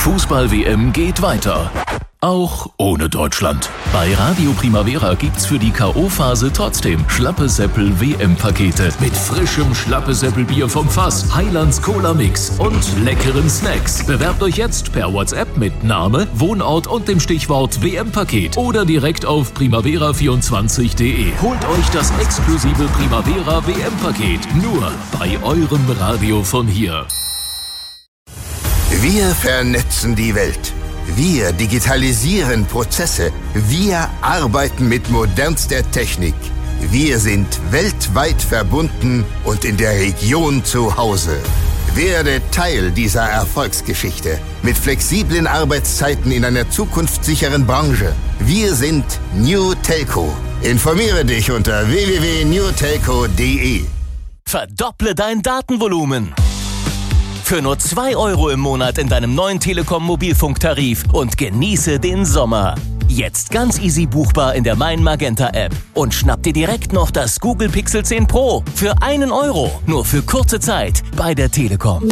Fußball-WM geht weiter. Auch ohne Deutschland. Bei Radio Primavera gibt's für die K.O.-Phase trotzdem Schlappe-Seppel-WM-Pakete mit frischem Schlappe-Seppel-Bier vom Fass, Heilands Cola-Mix und leckeren Snacks. Bewerbt euch jetzt per WhatsApp mit Name, Wohnort und dem Stichwort WM-Paket oder direkt auf primavera24.de. Holt euch das exklusive Primavera WM-Paket nur bei eurem Radio von hier. Wir vernetzen die Welt. Wir digitalisieren Prozesse. Wir arbeiten mit modernster Technik. Wir sind weltweit verbunden und in der Region zu Hause. Werde Teil dieser Erfolgsgeschichte mit flexiblen Arbeitszeiten in einer zukunftssicheren Branche. Wir sind New Telco. Informiere dich unter www.newtelco.de. Verdopple dein Datenvolumen. Für nur 2 € im Monat in deinem neuen Telekom-Mobilfunktarif und genieße den Sommer. Jetzt ganz easy buchbar in der Mein Magenta App. Und schnapp dir direkt noch das Google Pixel 10 Pro für 1 €. Nur für kurze Zeit bei der Telekom.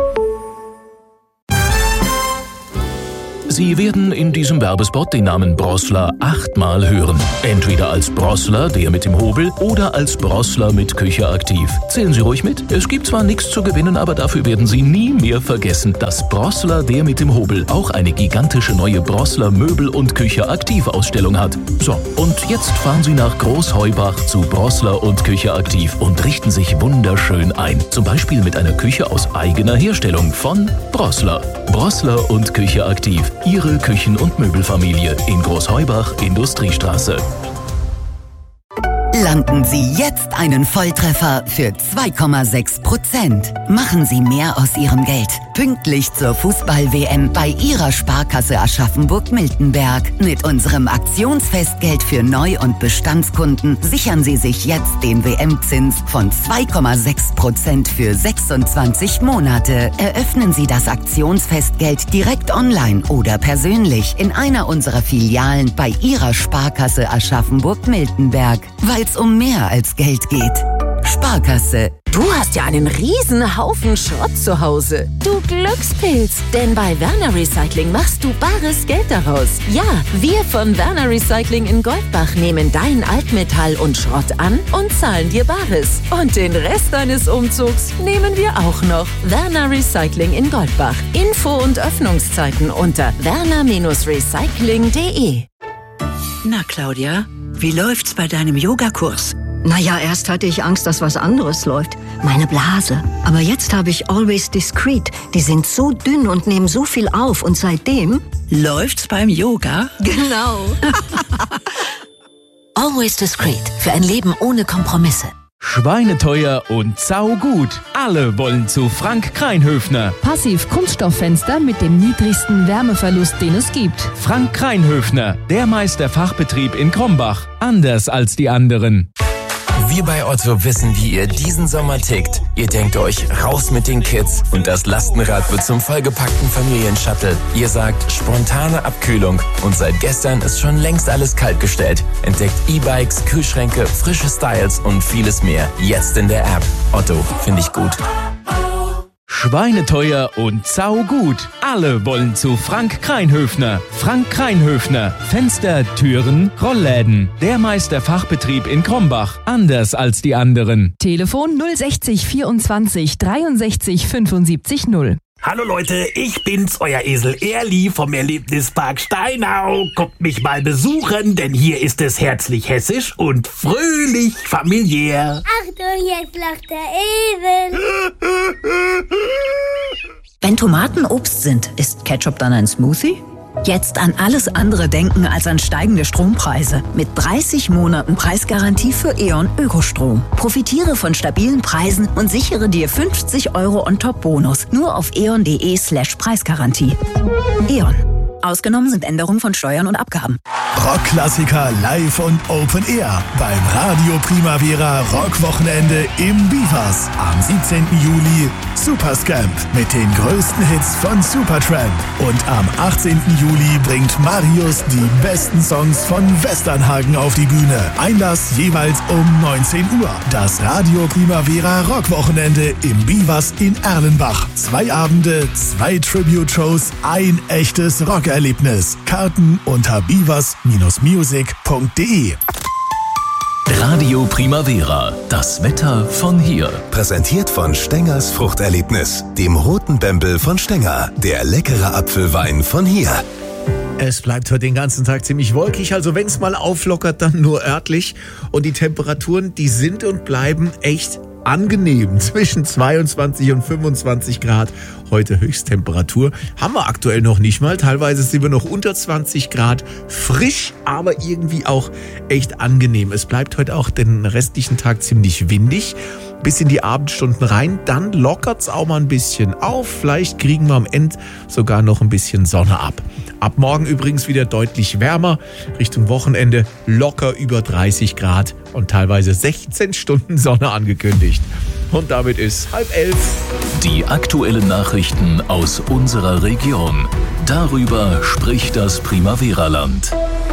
Sie werden in diesem Werbespot den Namen Brossler 8-mal hören. Entweder als Brossler, der mit dem Hobel, oder als Brossler mit Küche aktiv. Zählen Sie ruhig mit. Es gibt zwar nichts zu gewinnen, aber dafür werden Sie nie mehr vergessen, dass Brossler, der mit dem Hobel, auch eine gigantische neue Brossler Möbel- und Küche aktiv Ausstellung hat. So, und jetzt fahren Sie nach Großheubach zu Brossler und Küche aktiv und richten sich wunderschön ein. Zum Beispiel mit einer Küche aus eigener Herstellung von Brossler. Brossler und Küche aktiv. Ihre Küchen- und Möbelfamilie in Großheubach, Industriestraße. Landen Sie jetzt einen Volltreffer für 2,6%. Machen Sie mehr aus Ihrem Geld. Pünktlich zur Fußball-WM bei Ihrer Sparkasse Aschaffenburg-Miltenberg. Mit unserem Aktionsfestgeld für Neu- und Bestandskunden sichern Sie sich jetzt den WM-Zins von 2,6% für 26 Monate. Eröffnen Sie das Aktionsfestgeld direkt online oder persönlich in einer unserer Filialen bei Ihrer Sparkasse Aschaffenburg-Miltenberg. Weil es um mehr als Geld geht. Sparkasse. Du hast ja einen riesen Haufen Schrott zu Hause. Du Glückspilz. Denn bei Werner Recycling machst du bares Geld daraus. Ja, wir von Werner Recycling in Goldbach nehmen dein Altmetall und Schrott an und zahlen dir Bares. Und den Rest deines Umzugs nehmen wir auch noch. Werner Recycling in Goldbach. Info und Öffnungszeiten unter werner-recycling.de. Na, Claudia, wie läuft's bei deinem Yogakurs? Naja, erst hatte ich Angst, dass was anderes läuft. Meine Blase. Aber jetzt habe ich Always Discreet. Die sind so dünn und nehmen so viel auf. Und seitdem... Läuft's beim Yoga? Genau. Always Discreet. Für ein Leben ohne Kompromisse. Schweineteuer und saugut. Alle wollen zu Frank Kreinhöfner. Passiv-Kunststofffenster mit dem niedrigsten Wärmeverlust, den es gibt. Frank Kreinhöfner, der Meisterfachbetrieb in Krombach. Anders als die anderen. Wir bei Otto wissen, wie ihr diesen Sommer tickt. Ihr denkt euch, raus mit den Kids und das Lastenrad wird zum vollgepackten Familienshuttle. Ihr sagt, spontane Abkühlung und seit gestern ist schon längst alles kaltgestellt. Entdeckt E-Bikes, Kühlschränke, frische Styles und vieles mehr. Jetzt in der App. Otto, finde ich gut. Schweineteuer und saugut. Alle wollen zu Frank Kreinhöfner. Frank Kreinhöfner. Fenster, Türen, Rollläden. Der Meisterfachbetrieb in Krombach. Anders als die anderen. Telefon 060 24 63 75 0. Hallo Leute, ich bin's, euer Esel Erli vom Erlebnispark Steinau. Kommt mich mal besuchen, denn hier ist es herzlich hessisch und fröhlich familiär. Achtung, jetzt lacht der Esel. Wenn Tomaten Obst sind, ist Ketchup dann ein Smoothie? Jetzt an alles andere denken als an steigende Strompreise. Mit 30 Monaten Preisgarantie für E.ON Ökostrom. Profitiere von stabilen Preisen und sichere dir 50 € on-top-Bonus. Nur auf eon.de/Preisgarantie. E.ON. Ausgenommen sind Änderungen von Steuern und Abgaben. Rockklassiker live und Open Air beim Radio Primavera Rockwochenende im Bifas am 17. Juli Superscamp mit den größten Hits von Supertramp. Und am 18. Juli bringt Marius die besten Songs von Westernhagen auf die Bühne. Einlass jeweils um 19 Uhr. Das Radio Primavera Rockwochenende im Bivas in Erlenbach. 2 Abende, 2 Tribute-Shows, ein echtes Rockerlebnis. Karten unter bivas-music.de. Radio Primavera, das Wetter von hier. Präsentiert von Stengers Fruchterlebnis, dem roten Bembel von Stenger, der leckere Apfelwein von hier. Es bleibt heute den ganzen Tag ziemlich wolkig, also wenn es mal auflockert, dann nur örtlich. Und die Temperaturen, die sind und bleiben echt angenehm. Zwischen 22 und 25 Grad. Heute Höchsttemperatur. Haben wir aktuell noch nicht mal. Teilweise sind wir noch unter 20 Grad. Frisch, aber irgendwie auch echt angenehm. Es bleibt heute auch den restlichen Tag ziemlich windig. Bis in die Abendstunden rein. Dann lockert's auch mal ein bisschen auf. Vielleicht kriegen wir am Ende sogar noch ein bisschen Sonne ab. Ab morgen übrigens wieder deutlich wärmer. Richtung Wochenende locker über 30 Grad und teilweise 16 Stunden Sonne angekündigt. Und damit ist 10:30. Die aktuellen Nachrichten aus unserer Region. Darüber spricht das Primavera-Land.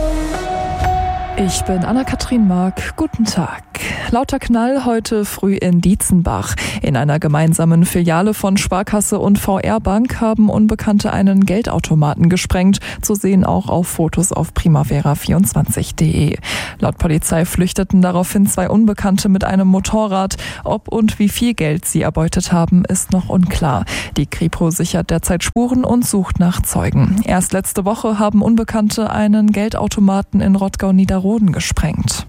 Ich bin Anna-Kathrin Mark. Guten Tag. Lauter Knall heute früh in Dietzenbach. In einer gemeinsamen Filiale von Sparkasse und VR-Bank haben Unbekannte einen Geldautomaten gesprengt. Zu sehen auch auf Fotos auf primavera24.de. Laut Polizei flüchteten daraufhin 2 Unbekannte mit einem Motorrad. Ob und wie viel Geld sie erbeutet haben, ist noch unklar. Die Kripo sichert derzeit Spuren und sucht nach Zeugen. Erst letzte Woche haben Unbekannte einen Geldautomaten in Rottgau-Niederroden gesprengt.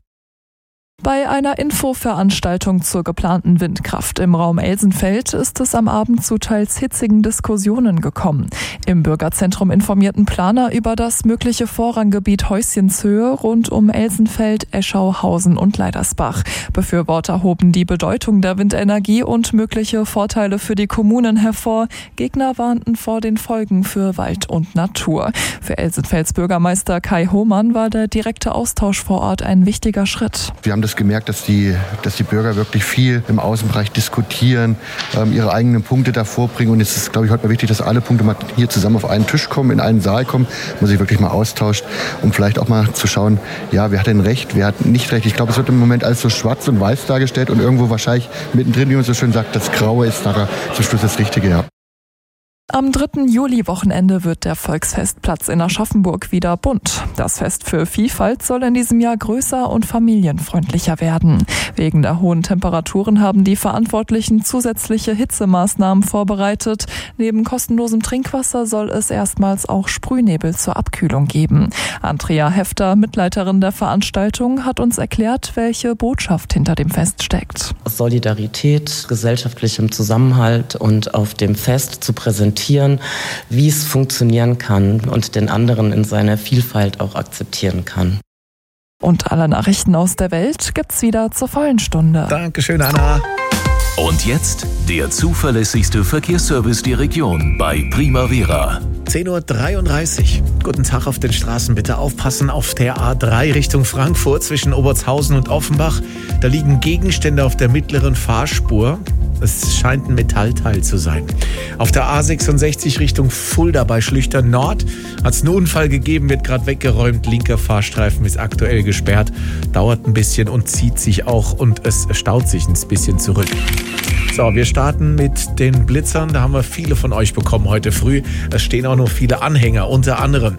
Bei einer Infoveranstaltung zur geplanten Windkraft im Raum Elsenfeld ist es am Abend zu teils hitzigen Diskussionen gekommen. Im Bürgerzentrum informierten Planer über das mögliche Vorranggebiet Häuschenshöhe rund um Elsenfeld, Eschau, Hausen und Leidersbach. Befürworter hoben die Bedeutung der Windenergie und mögliche Vorteile für die Kommunen hervor. Gegner warnten vor den Folgen für Wald und Natur. Für Elsenfelds Bürgermeister Kai Hohmann war der direkte Austausch vor Ort ein wichtiger Schritt. Wir haben das gemerkt, dass die Bürger wirklich viel im Außenbereich diskutieren, ihre eigenen Punkte da vorbringen. Und es ist, glaube ich, heute mal wichtig, dass alle Punkte mal hier zusammen auf einen Tisch kommen, in einen Saal kommen, wo man sich wirklich mal austauscht, um vielleicht auch mal zu schauen, ja, wer hat denn recht, wer hat nicht recht. Ich glaube, es wird im Moment alles so schwarz und weiß dargestellt und irgendwo wahrscheinlich mittendrin, wie man so schön sagt, das Graue ist nachher zum Schluss das Richtige, ja. Am 3. Juli-Wochenende wird der Volksfestplatz in Aschaffenburg wieder bunt. Das Fest für Vielfalt soll in diesem Jahr größer und familienfreundlicher werden. Wegen der hohen Temperaturen haben die Verantwortlichen zusätzliche Hitzemaßnahmen vorbereitet. Neben kostenlosem Trinkwasser soll es erstmals auch Sprühnebel zur Abkühlung geben. Andrea Hefter, Mitleiterin der Veranstaltung, hat uns erklärt, welche Botschaft hinter dem Fest steckt. Solidarität, gesellschaftlichem Zusammenhalt und auf dem Fest zu präsentieren, wie es funktionieren kann und den anderen in seiner Vielfalt auch akzeptieren kann. Und alle Nachrichten aus der Welt gibt's wieder zur vollen Stunde. Dankeschön, Anna. Und jetzt der zuverlässigste Verkehrsservice der Region bei Primavera. 10:33 Uhr. Guten Tag auf den Straßen. Bitte aufpassen auf der A3 Richtung Frankfurt zwischen Obertshausen und Offenbach. Da liegen Gegenstände auf der mittleren Fahrspur. Es scheint ein Metallteil zu sein. Auf der A66 Richtung Fulda bei Schlüchtern Nord hat es einen Unfall gegeben, wird gerade weggeräumt. Linker Fahrstreifen ist aktuell gesperrt. Dauert ein bisschen und zieht sich auch und es staut sich ein bisschen zurück. So, wir starten mit den Blitzern. Da haben wir viele von euch bekommen heute früh. Es stehen auch noch viele Anhänger, unter anderem.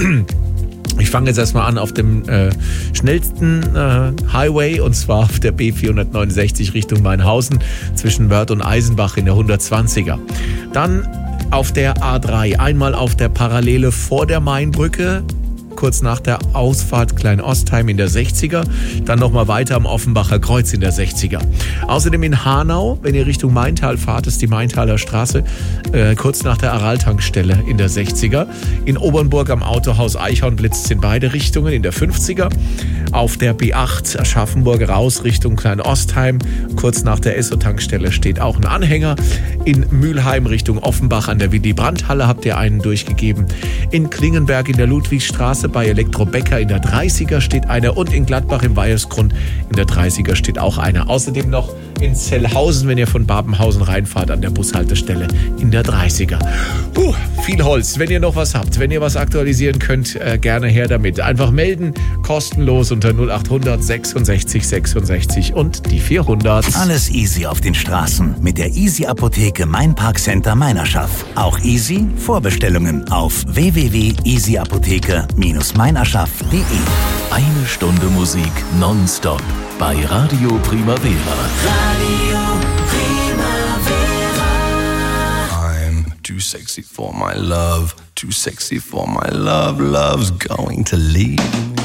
Ich fange jetzt erstmal an auf dem schnellsten Highway, und zwar auf der B469 Richtung Mainhausen zwischen Wörth und Eisenbach in der 120er. Dann auf der A3, einmal auf der Parallele vor der Mainbrücke, kurz nach der Ausfahrt Klein-Ostheim in der 60er, dann nochmal weiter am Offenbacher Kreuz in der 60er. Außerdem in Hanau, wenn ihr Richtung Maintal fahrt, ist die Maintaler Straße, kurz nach der Aral-Tankstelle in der 60er. In Obernburg am Autohaus Eichhorn blitzt es in beide Richtungen in der 50er. Auf der B8 Aschaffenburg raus Richtung Kleinostheim. Kurz nach der Esso-Tankstelle steht auch ein Anhänger. In Mülheim Richtung Offenbach an der Willy-Brandt-Halle habt ihr einen durchgegeben. In Klingenberg in der Ludwigstraße bei Elektro-Becker in der 30er steht einer. Und in Gladbach im Weihersgrund in der 30er steht auch einer. Außerdem noch in Zellhausen, wenn ihr von Babenhausen reinfahrt, an der Bushaltestelle in der 30er. Viel Holz. Wenn ihr noch was habt, wenn ihr was aktualisieren könnt, gerne her damit. Einfach melden, kostenlos unter 0800 66 66 und die 400. Alles easy auf den Straßen mit der Easy Apotheke Mainparkcenter Meinerschaft. Auch easy Vorbestellungen auf www.easyapotheke-meinerschaft.de. Eine Stunde Musik nonstop bei Radio Primavera. Radio Primavera. I'm too sexy for my love, too sexy for my love, love's going to leave.